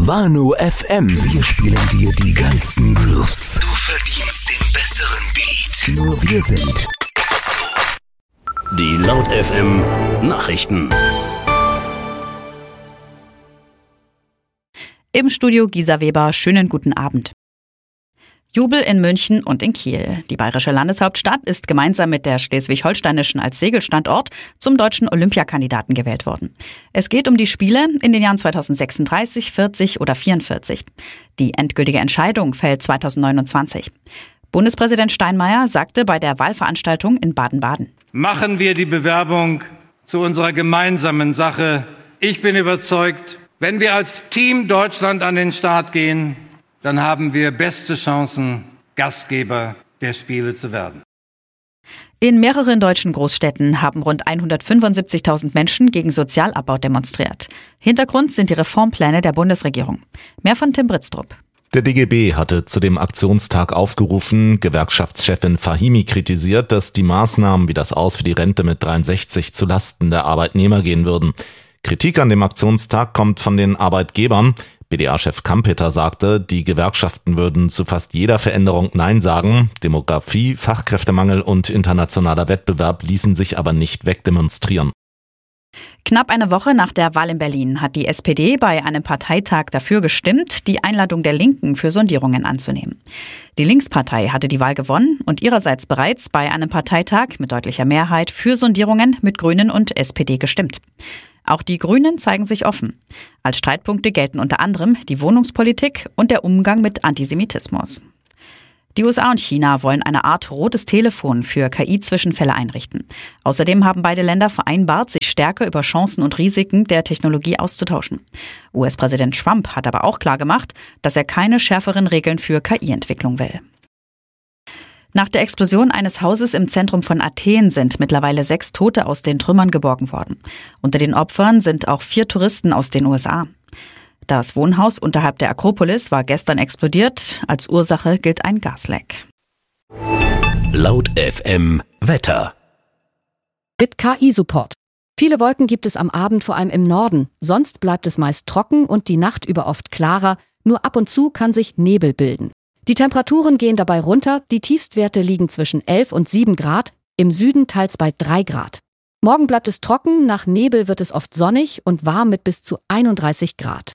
Wano FM. Wir spielen dir die geilsten Grooves. Du verdienst den besseren Beat. Nur wir sind Die Laut FM Nachrichten. Im Studio Gisa Weber, schönen guten Abend. Jubel in München und in Kiel. Die bayerische Landeshauptstadt ist gemeinsam mit der schleswig-holsteinischen als Segelstandort zum deutschen Olympiakandidaten gewählt worden. Es geht um die Spiele in den Jahren 2036, 40 oder 44. Die endgültige Entscheidung fällt 2029. Bundespräsident Steinmeier sagte bei der Wahlveranstaltung in Baden-Baden: Machen wir die Bewerbung zu unserer gemeinsamen Sache. Ich bin überzeugt, wenn wir als Team Deutschland an den Start gehen, dann haben wir beste Chancen, Gastgeber der Spiele zu werden. In mehreren deutschen Großstädten haben rund 175.000 Menschen gegen Sozialabbau demonstriert. Hintergrund sind die Reformpläne der Bundesregierung. Mehr von Tim Britztrup. Der DGB hatte zu dem Aktionstag aufgerufen. Gewerkschaftschefin Fahimi kritisiert, dass die Maßnahmen wie das Aus für die Rente mit 63 zu Lasten der Arbeitnehmer gehen würden. Kritik an dem Aktionstag kommt von den Arbeitgebern. BDA-Chef Kampeter sagte, die Gewerkschaften würden zu fast jeder Veränderung Nein sagen. Demografie, Fachkräftemangel und internationaler Wettbewerb ließen sich aber nicht wegdemonstrieren. Knapp eine Woche nach der Wahl in Berlin hat die SPD bei einem Parteitag dafür gestimmt, die Einladung der Linken für Sondierungen anzunehmen. Die Linkspartei hatte die Wahl gewonnen und ihrerseits bereits bei einem Parteitag mit deutlicher Mehrheit für Sondierungen mit Grünen und SPD gestimmt. Auch die Grünen zeigen sich offen. Als Streitpunkte gelten unter anderem die Wohnungspolitik und der Umgang mit Antisemitismus. Die USA und China wollen eine Art rotes Telefon für KI-Zwischenfälle einrichten. Außerdem haben beide Länder vereinbart, sich stärker über Chancen und Risiken der Technologie auszutauschen. US-Präsident Trump hat aber auch klargemacht, dass er keine schärferen Regeln für KI-Entwicklung will. Nach der Explosion eines Hauses im Zentrum von Athen sind mittlerweile 6 Tote aus den Trümmern geborgen worden. Unter den Opfern sind auch 4 Touristen aus den USA. Das Wohnhaus unterhalb der Akropolis war gestern explodiert. Als Ursache gilt ein Gasleck. Laut FM Wetter. Mit KI-Support. Viele Wolken gibt es am Abend vor allem im Norden. Sonst bleibt es meist trocken und die Nacht über oft klarer. Nur ab und zu kann sich Nebel bilden. Die Temperaturen gehen dabei runter, die Tiefstwerte liegen zwischen 11 und 7 Grad, im Süden teils bei 3 Grad. Morgen bleibt es trocken, nach Nebel wird es oft sonnig und warm mit bis zu 31 Grad.